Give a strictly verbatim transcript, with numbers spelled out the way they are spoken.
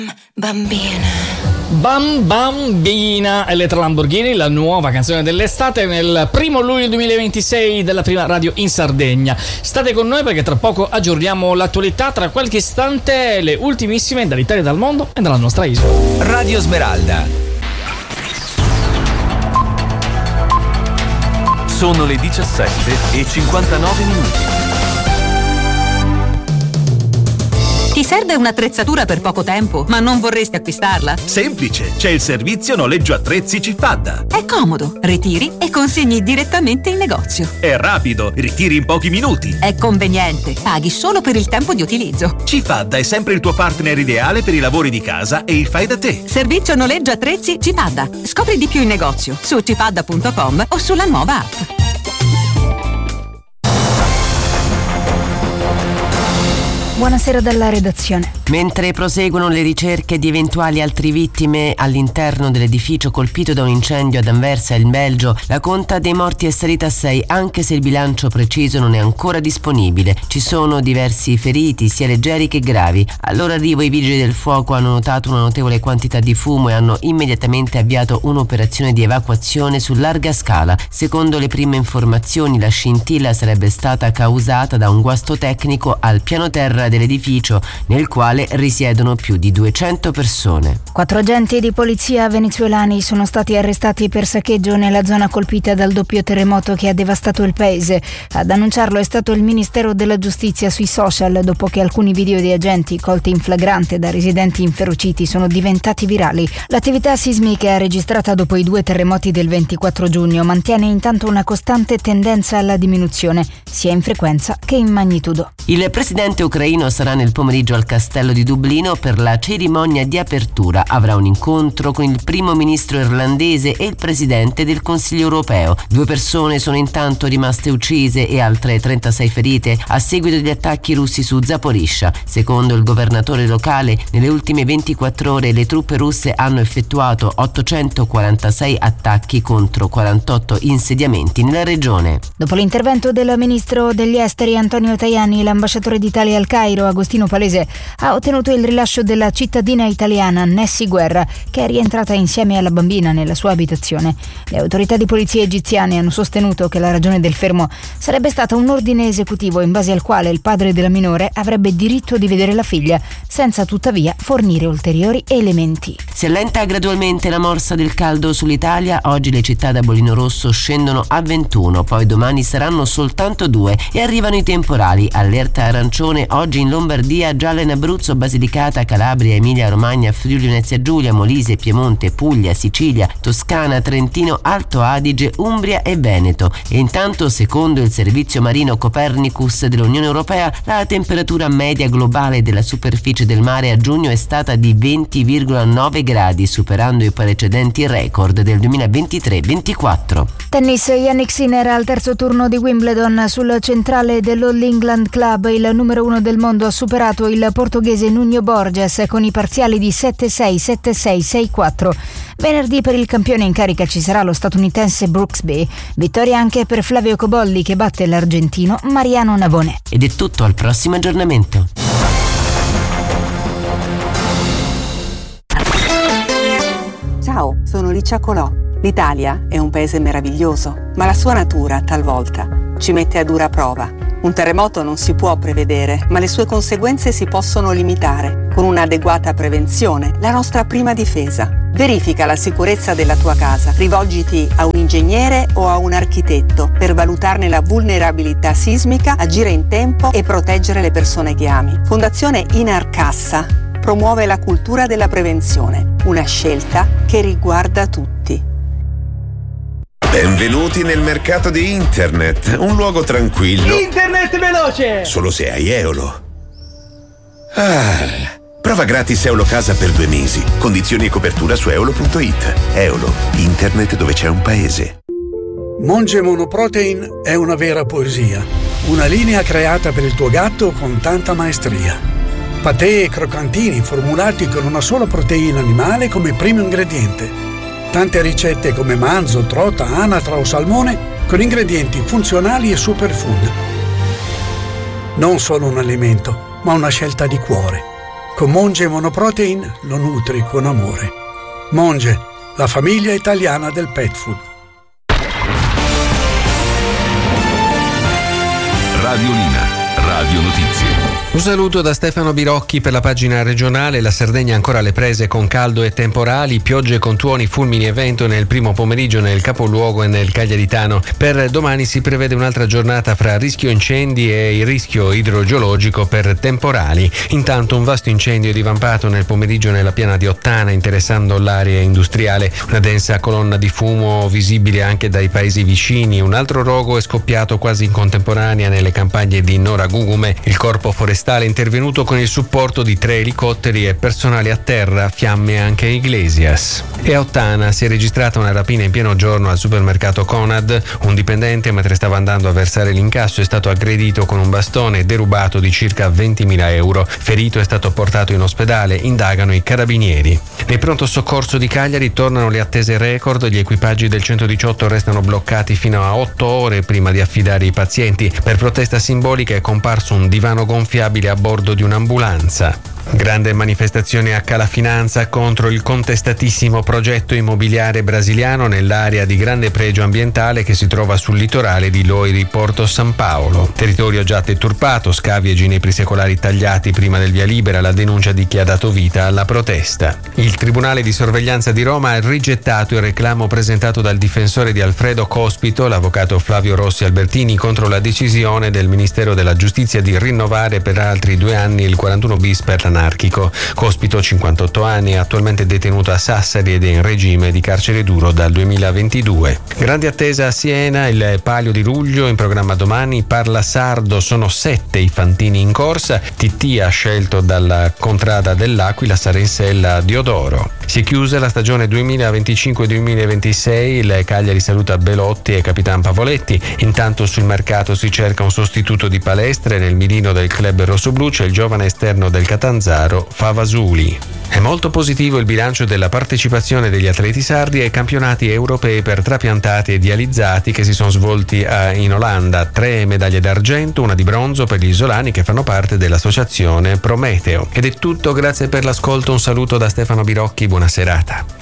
Bambina. Bam Bambina, Elettra Lamborghini, la nuova canzone dell'estate nel primo luglio duemilaventisei della prima radio in Sardegna. State con noi perché tra poco aggiorniamo l'attualità, tra qualche istante le ultimissime dall'Italia e dal mondo e dalla nostra isola. Radio Smeralda. Sono le diciassette e cinquantanove minuti. Ti serve un'attrezzatura per poco tempo, ma non vorresti acquistarla? Semplice, c'è il servizio noleggio attrezzi Cifadda. È comodo, ritiri e consegni direttamente in negozio. È rapido, ritiri in pochi minuti. È conveniente, paghi solo per il tempo di utilizzo. Cifadda è sempre il tuo partner ideale per i lavori di casa e il fai da te. Servizio noleggio attrezzi Cifadda. Scopri di più in negozio su cifadda punto com o sulla nuova app. Buonasera dalla redazione. Mentre proseguono le ricerche di eventuali altre vittime all'interno dell'edificio colpito da un incendio ad Anversa in Belgio, la conta dei morti è salita a sei, anche se il bilancio preciso non è ancora disponibile. Ci sono diversi feriti, sia leggeri che gravi. Al loro arrivo i vigili del fuoco hanno notato una notevole quantità di fumo e hanno immediatamente avviato un'operazione di evacuazione su larga scala. Secondo le prime informazioni, la scintilla sarebbe stata causata da un guasto tecnico al piano terra dell'edificio, nel quale risiedono più di duecento persone. Quattro agenti di polizia venezuelani sono stati arrestati per saccheggio nella zona colpita dal doppio terremoto che ha devastato il paese. Ad annunciarlo è stato il Ministero della Giustizia sui social, dopo che alcuni video di agenti colti in flagrante da residenti inferociti sono diventati virali. L'attività sismica registrata dopo i due terremoti del ventiquattro giugno mantiene intanto una costante tendenza alla diminuzione, sia in frequenza che in magnitudo. Il presidente ucraino sarà nel pomeriggio al castello di Dublino per la cerimonia di apertura. Avrà un incontro con il primo ministro irlandese e il presidente del Consiglio europeo. Due persone sono intanto rimaste uccise e altre trentasei ferite a seguito degli attacchi russi su Zaporizhzhia. Secondo il governatore locale, nelle ultime ventiquattro ore le truppe russe hanno effettuato ottocentoquarantasei attacchi contro quarantotto insediamenti nella regione. Dopo l'intervento del ministro degli esteri Antonio Tajani, l'ambasciatore d'Italia al Cairo, Agostino Palese, ha ottenuto il rilascio della cittadina italiana Nessi Guerra, che è rientrata insieme alla bambina nella sua abitazione. Le autorità di polizia egiziane hanno sostenuto che la ragione del fermo sarebbe stata un ordine esecutivo in base al quale il padre della minore avrebbe diritto di vedere la figlia, senza tuttavia fornire ulteriori elementi. Si allenta gradualmente la morsa del caldo sull'Italia. Oggi le città da bollino rosso scendono a ventuno, poi domani saranno soltanto due e arrivano i temporali. Allerta arancione oggi in Lombardia, gialla in Abruzzo, Basilicata, Calabria, Emilia Romagna, Friuli Venezia Giulia, Molise, Piemonte, Puglia, Sicilia, Toscana, Trentino, Alto Adige, Umbria e Veneto. E intanto, secondo il servizio marino Copernicus dell'Unione Europea, la temperatura media globale della superficie del mare a giugno è stata di venti virgola nove gradi, superando i precedenti record del duemilaventitré ventiquattro. Tennis, Jannik Sinner al terzo turno di Wimbledon. Sul centrale dell'All England Club, il numero uno del mondo ha superato il portoghese Nuno Borges con i parziali di sette sei, sette sei, sei quattro. Venerdì per il campione in carica ci sarà lo statunitense Brooksby. Vittoria anche per Flavio Cobolli, che batte l'argentino Mariano Navone. Ed è tutto, al prossimo aggiornamento. Ciao, sono Licia Colò. L'Italia è un paese meraviglioso, ma la sua natura, talvolta, ci mette a dura prova. Un terremoto non si può prevedere, ma le sue conseguenze si possono limitare. Con un'adeguata prevenzione, la nostra prima difesa. Verifica la sicurezza della tua casa. Rivolgiti a un ingegnere o a un architetto per valutarne la vulnerabilità sismica, agire in tempo e proteggere le persone che ami. Fondazione Inarcassa promuove la cultura della prevenzione, una scelta che riguarda tutti. Benvenuti nel mercato di internet, un luogo tranquillo. Internet veloce! Solo se hai Eolo. Ah, prova gratis Eolo Casa per due mesi. Condizioni e copertura su eolo punto it. Eolo, internet dove c'è un paese. Monge Monoprotein è una vera poesia. Una linea creata per il tuo gatto con tanta maestria. Patè e croccantini formulati con una sola proteina animale come primo ingrediente. Tante ricette come manzo, trota, anatra o salmone con ingredienti funzionali e superfood. Non solo un alimento, ma una scelta di cuore. Con Monge Monoprotein lo nutri con amore. Monge, la famiglia italiana del pet food. Radiolina, Radio Notizie. Un saluto da Stefano Birocchi per la pagina regionale. La Sardegna ancora alle prese con caldo e temporali, piogge con tuoni, fulmini e vento nel primo pomeriggio nel capoluogo e nel Cagliaritano. Per domani si prevede un'altra giornata fra rischio incendi e il rischio idrogeologico per temporali. Intanto un vasto incendio è divampato nel pomeriggio nella piana di Ottana, interessando l'area industriale. Una densa colonna di fumo visibile anche dai paesi vicini. Un altro rogo è scoppiato quasi in contemporanea nelle campagne di Nora Gugume. Il corpo forestale è intervenuto con il supporto di tre elicotteri e personale a terra, fiamme anche Iglesias. E a Ottana si è registrata una rapina in pieno giorno al supermercato Conad. Un dipendente, mentre stava andando a versare l'incasso, è stato aggredito con un bastone e derubato di circa ventimila euro. Ferito è stato portato in ospedale, indagano i carabinieri. Nel pronto soccorso di Cagliari tornano le attese record, gli equipaggi del centodiciotto restano bloccati fino a otto ore prima di affidare i pazienti. Per protesta simbolica è comparso un divano gonfiabile a bordo di un'ambulanza. Grande manifestazione a Calafinanza contro il contestatissimo progetto immobiliare brasiliano nell'area di grande pregio ambientale che si trova sul litorale di Loiri Porto San Paolo. Territorio già deturpato, scavi e ginepri secolari tagliati prima del via libera, la denuncia di chi ha dato vita alla protesta. Il Tribunale di Sorveglianza di Roma ha rigettato il reclamo presentato dal difensore di Alfredo Cospito, l'avvocato Flavio Rossi Albertini, contro la decisione del Ministero della Giustizia di rinnovare per altri due anni il quarantuno bis per l'anarchico. Cospito, cinquantotto anni, è attualmente detenuto a Sassari ed è in regime di carcere duro dal duemilaventidue. Grande attesa a Siena, il Palio di Luglio in programma domani. Parla sardo, sono sette i fantini in corsa. Titti ha scelto dalla contrada dell'Aquila Sarensella Diodoro. Si è chiusa la stagione duemilaventicinque duemilaventisei, il Cagliari saluta Belotti e Capitan Pavoletti. Intanto sul mercato si cerca un sostituto di Palestre. Nel mirino del club rossoblu c'è il giovane esterno del Catanzaro, Favasuli. È molto positivo il bilancio della partecipazione degli atleti sardi ai campionati europei per trapiantati e dializzati che si sono svolti in Olanda. Tre medaglie d'argento, una di bronzo per gli isolani che fanno parte dell'associazione Prometeo. Ed è tutto, grazie per l'ascolto, un saluto da Stefano Birocchi, buona serata.